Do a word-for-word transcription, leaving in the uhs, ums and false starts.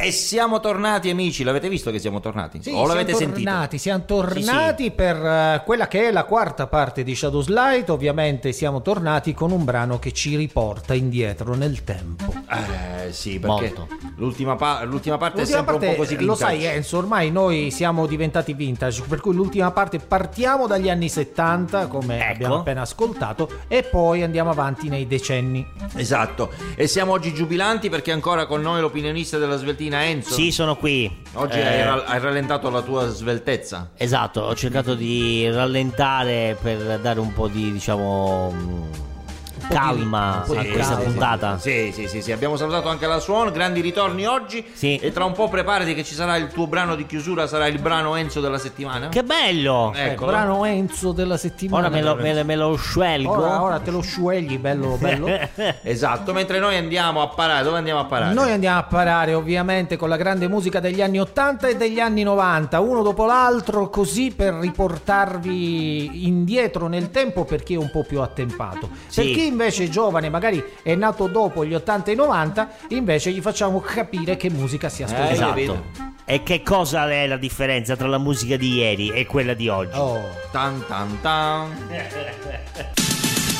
E siamo tornati, amici, l'avete visto che siamo tornati? Sì, o l'avete siamo sentito? tornati, siamo tornati Sì, sì. per uh, quella che è la quarta parte di Shadows Light. Ovviamente siamo tornati con un brano che ci riporta indietro nel tempo. Eh sì, perché Molto. l'ultima, pa- l'ultima parte L'ultima è sempre parte, un po' così vintage. lo sai Enzo, ormai noi siamo diventati vintage, per cui l'ultima parte partiamo dagli anni settanta, come Ecco. abbiamo appena ascoltato, e poi andiamo avanti nei decenni. Esatto, e siamo oggi giubilanti perché ancora con noi l'opinionista della Sveltina Enzo. Sì, sono qui. Oggi Eh, hai, ra- hai rallentato la tua sveltezza. Esatto, ho cercato di rallentare per dare un po' di, diciamo, mh, calma un po' a di questa calma. puntata. Sì, sì, sì, sì, abbiamo salutato anche la Suon, grandi ritorni oggi. Sì. E tra un po' preparati che ci sarà il tuo brano di chiusura, sarà il brano Enzo della settimana. Che bello! Eh, Eh, Eccolo. brano Enzo della settimana. Ora me lo, me lo- me lo scelgo. Ora, ora te lo sciuegli, bello bello. Esatto, mentre noi andiamo a parare, dove andiamo a parare? Noi andiamo a parare ovviamente con la grande musica degli anni ottanta e degli anni novanta, uno dopo l'altro, così per riportarvi indietro nel tempo per chi è un po' più attempato. Sì. Per chi invece è giovane, magari è nato dopo gli ottanta e i novanta, invece gli facciamo capire che musica si ascolta. Eh, Esatto. capito. E che cosa è la differenza tra la musica di ieri e quella di oggi? Oh. Tan tan tan.